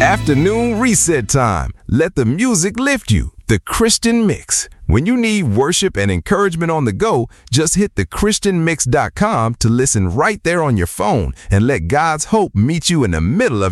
Afternoon reset time. Let the music lift you. The Christian Mix. When you need worship and encouragement on the go, just hit thechristianmix.com to listen right there on your phone and let God's hope meet you in the middle of